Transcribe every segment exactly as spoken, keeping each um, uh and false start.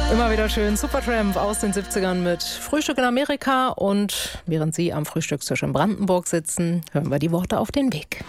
Immer wieder schön Supertramp aus den siebzigern mit Frühstück in Amerika. Und während Sie am Frühstückstisch in Brandenburg sitzen, hören wir die Worte auf den Weg.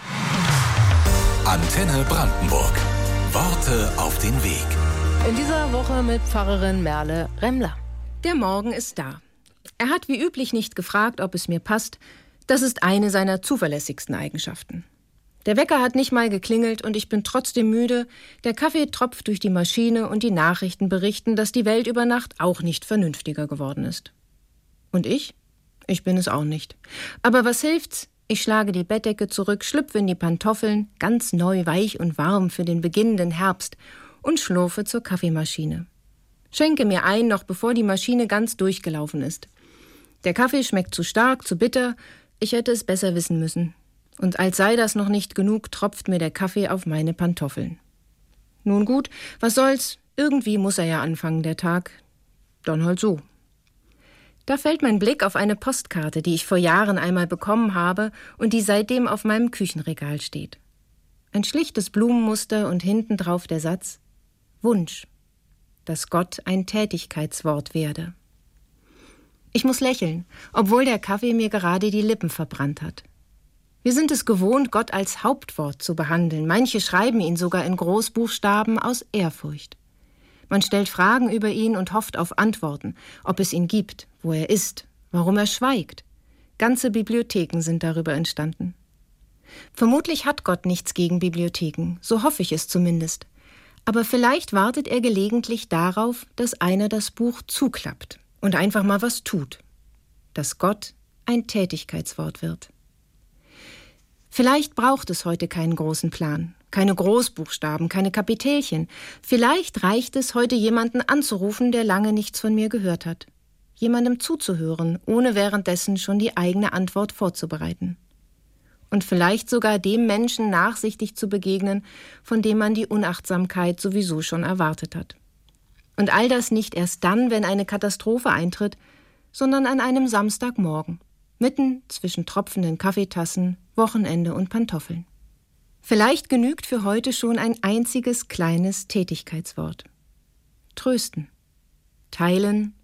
Antenne Brandenburg. Worte auf den Weg. In dieser Woche mit Pfarrerin Merle Remmler. Der Morgen ist da. Er hat wie üblich nicht gefragt, ob es mir passt. Das ist eine seiner zuverlässigsten Eigenschaften. Der Wecker hat nicht mal geklingelt und ich bin trotzdem müde. Der Kaffee tropft durch die Maschine und die Nachrichten berichten, dass die Welt über Nacht auch nicht vernünftiger geworden ist. Und ich? Ich bin es auch nicht. Aber was hilft's? Ich schlage die Bettdecke zurück, schlüpfe in die Pantoffeln, ganz neu, weich und warm für den beginnenden Herbst, und schlurfe zur Kaffeemaschine. Schenke mir ein, noch bevor die Maschine ganz durchgelaufen ist. Der Kaffee schmeckt zu stark, zu bitter. Ich hätte es besser wissen müssen. Und als sei das noch nicht genug, tropft mir der Kaffee auf meine Pantoffeln. Nun gut, was soll's? Irgendwie muss er ja anfangen, der Tag. Dann halt so. Da fällt mein Blick auf eine Postkarte, die ich vor Jahren einmal bekommen habe und die seitdem auf meinem Küchenregal steht. Ein schlichtes Blumenmuster und hinten drauf der Satz: Wunsch, dass Gott ein Tätigkeitswort werde. Ich muss lächeln, obwohl der Kaffee mir gerade die Lippen verbrannt hat. Wir sind es gewohnt, Gott als Hauptwort zu behandeln. Manche schreiben ihn sogar in Großbuchstaben aus Ehrfurcht. Man stellt Fragen über ihn und hofft auf Antworten, ob es ihn gibt, wo er ist, warum er schweigt. Ganze Bibliotheken sind darüber entstanden. Vermutlich hat Gott nichts gegen Bibliotheken, so hoffe ich es zumindest. Aber vielleicht wartet er gelegentlich darauf, dass einer das Buch zuklappt und einfach mal was tut. Dass Gott ein Tätigkeitswort wird. Vielleicht braucht es heute keinen großen Plan, keine Großbuchstaben, keine Kapitelchen. Vielleicht reicht es, heute jemanden anzurufen, der lange nichts von mir gehört hat. Jemandem zuzuhören, ohne währenddessen schon die eigene Antwort vorzubereiten. Und vielleicht sogar dem Menschen nachsichtig zu begegnen, von dem man die Unachtsamkeit sowieso schon erwartet hat. Und all das nicht erst dann, wenn eine Katastrophe eintritt, sondern an einem Samstagmorgen, mitten zwischen tropfenden Kaffeetassen, Wochenende und Pantoffeln. Vielleicht genügt für heute schon ein einziges kleines Tätigkeitswort. Trösten, teilen,